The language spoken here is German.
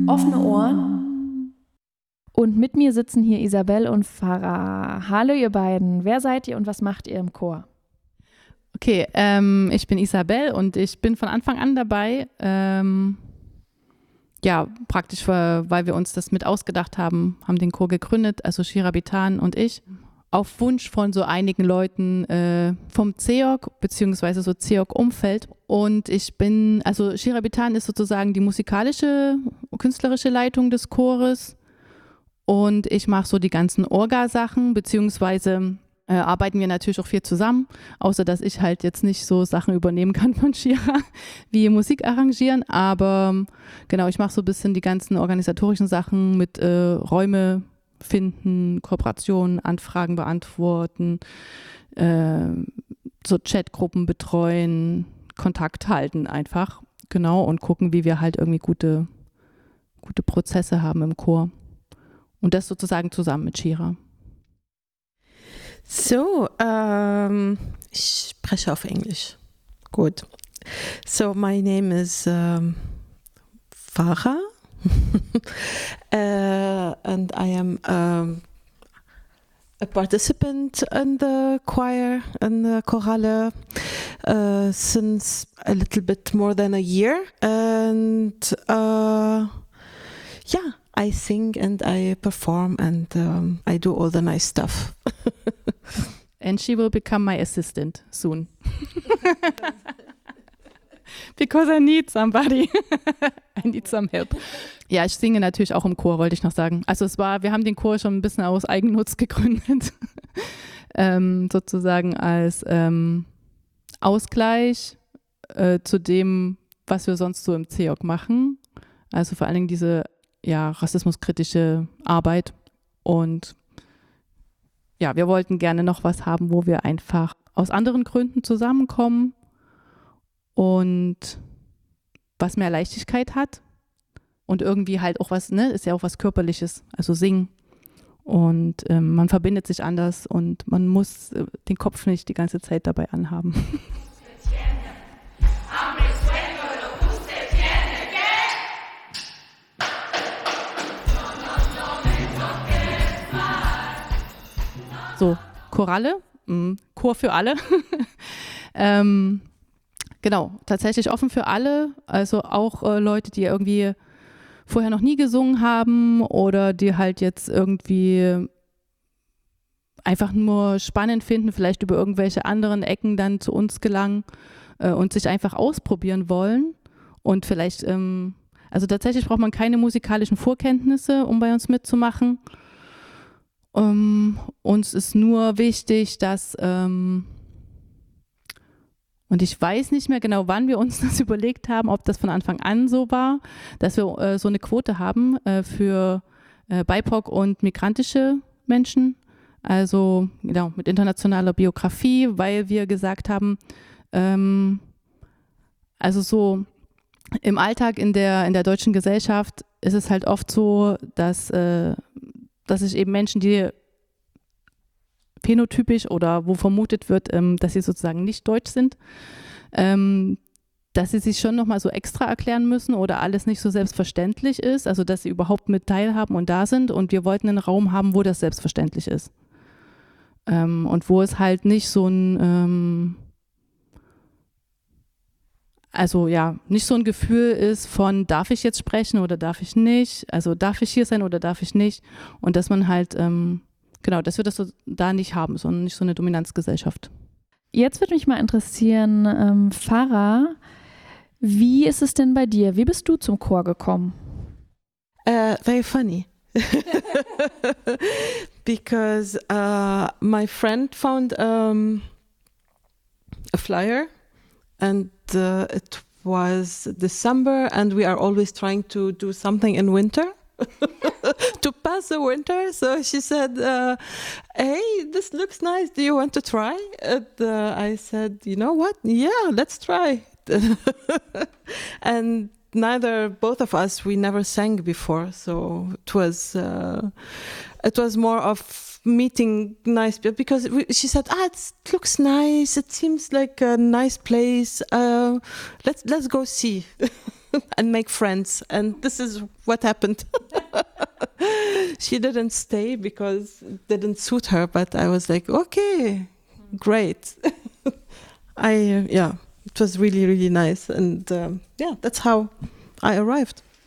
Offene Ohren. Und mit mir sitzen hier Isabel und Farah. Hallo ihr beiden, wer seid ihr und was macht ihr im Chor? Okay, ich bin Isabel und ich bin von Anfang an dabei. Praktisch, weil wir uns das mit ausgedacht haben den Chor gegründet, also Shira Bitan und ich. Auf Wunsch von so einigen Leuten vom CEOC, beziehungsweise so CEOC-Umfeld. Und Shira Bitan ist sozusagen die musikalische, künstlerische Leitung des Chores. Und ich mache so die ganzen Orga-Sachen, beziehungsweise arbeiten wir natürlich auch viel zusammen, außer dass ich halt jetzt nicht so Sachen übernehmen kann von Shira, wie Musik arrangieren. Aber genau, ich mache so ein bisschen die ganzen organisatorischen Sachen mit Räume finden, Kooperationen, Anfragen beantworten, so Chatgruppen betreuen, Kontakt halten einfach, genau, und gucken, wie wir halt irgendwie gute Prozesse haben im Chor. Und das sozusagen zusammen mit Shira. So, ich spreche auf Englisch. Gut. So, my name is Farah. And I am a participant in the choir and the chorale since a little bit more than a year. And I sing and I perform and I do all the nice stuff. And she will become my assistant soon. Because I need somebody. I need some help. Ja, ich singe natürlich auch im Chor, wollte ich noch sagen. Also wir haben den Chor schon ein bisschen aus Eigennutz gegründet. Sozusagen als Ausgleich zu dem, was wir sonst so im CEOC machen. Also vor allen Dingen diese rassismuskritische Arbeit. Und ja, wir wollten gerne noch was haben, wo wir einfach aus anderen Gründen zusammenkommen und was mehr Leichtigkeit hat und irgendwie halt auch was, ist ja auch was Körperliches, also singen. Und man verbindet sich anders und man muss den Kopf nicht die ganze Zeit dabei anhaben. So, Choralle, Chor für alle. Genau, tatsächlich offen für alle, also auch Leute, die irgendwie vorher noch nie gesungen haben oder die halt jetzt irgendwie einfach nur spannend finden, vielleicht über irgendwelche anderen Ecken dann zu uns gelangen und sich einfach ausprobieren wollen. Und vielleicht, also tatsächlich braucht man keine musikalischen Vorkenntnisse, um bei uns mitzumachen. Uns ist nur wichtig, dass und ich weiß nicht mehr genau, wann wir uns das überlegt haben, ob das von Anfang an so war, dass wir so eine Quote haben für BIPOC und migrantische Menschen, also genau, mit internationaler Biografie, weil wir gesagt haben, also so im Alltag in der deutschen Gesellschaft ist es halt oft so, dass sich eben Menschen, die phänotypisch oder wo vermutet wird, dass sie sozusagen nicht deutsch sind, dass sie sich schon nochmal so extra erklären müssen oder alles nicht so selbstverständlich ist, also dass sie überhaupt mit teilhaben und da sind, und wir wollten einen Raum haben, wo das selbstverständlich ist und wo es halt nicht so ein nicht so ein Gefühl ist von, darf ich jetzt sprechen oder darf ich nicht, also darf ich hier sein oder darf ich nicht, und dass man halt dass wir das so da nicht haben, sondern nicht so eine Dominanzgesellschaft. Jetzt würde mich mal interessieren, Farah, wie ist es denn bei dir? Wie bist du zum Chor gekommen? Very funny. Because my friend found a flyer and it was December and we are always trying to do something in winter. To pass the winter, so she said, hey, this looks nice, do you want to try? And I said, you know what, yeah, let's try. And both of us, we never sang before, so it was more of meeting nice people, because she said, it looks nice, it seems like a nice place, let's go see. and make friends. And this is what happened. She didn't stay because it didn't suit her, but I was like, okay, great. It was really, really nice. And that's how I arrived.